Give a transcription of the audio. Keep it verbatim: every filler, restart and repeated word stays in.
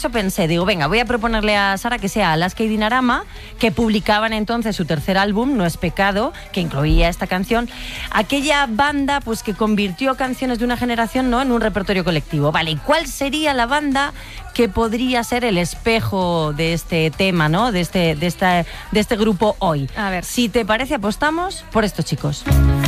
eso pensé, digo, venga, voy a proponerle a Sara que sea Alaska y Dinarama, que publicaban entonces su tercer álbum, No es pecado, que incluía esta canción, aquella banda pues que convirtió canciones de una generación, ¿no?, en un repertorio colectivo. Vale, ¿y cuál sería la banda que podría ser el espejo de este tema, ¿no?, de este, de esta, de este grupo hoy? A ver. Si te parece, apostamos por estos chicos.